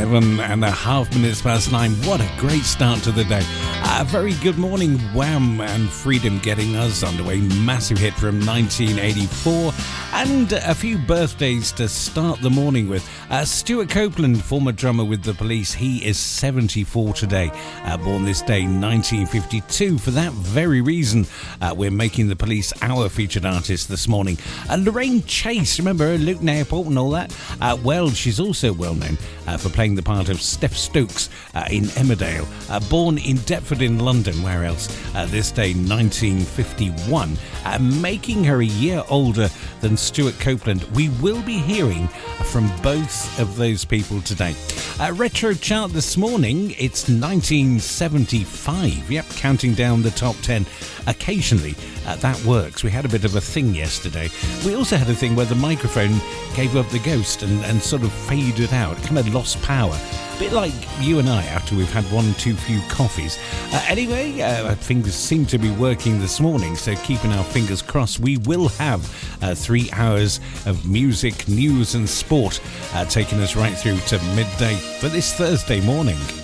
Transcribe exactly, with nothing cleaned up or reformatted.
Seven and a half minutes past nine. What a great start to the day. A very good morning, Wham and Freedom getting us underway. Massive hit from nineteen eighty-four. And a few birthdays to start the morning with. Uh, Stuart Copeland, former drummer with The Police, he is seventy-four today. Uh, born this day, nineteen fifty-two. For that very reason, uh, we're making The Police our featured artist this morning. Uh, Lorraine Chase, remember her, Luke Newport and all that? Uh, well, she's also well known uh, for playing the part of Steph Stokes uh, in Emmerdale. Uh, born in Deptford in London, where else? Uh, this day, nineteen fifty-one. Uh, making her a year older than Stuart Copeland. We will be hearing from both of those people today. Uh, retro chart this morning, it's nineteen seventy-five. Yep, counting down the top ten. Occasionally, uh, that works. We had a bit of a thing yesterday. We also had a thing where the microphone gave up the ghost and, and sort of faded out, kind of lost power. A bit like you and I after we've had one too few coffees. Uh, anyway, uh, things seem to be working this morning, so keeping our fingers crossed. We will have uh, three hours of music, news and sport uh, taking us right through to midday for this Thursday morning.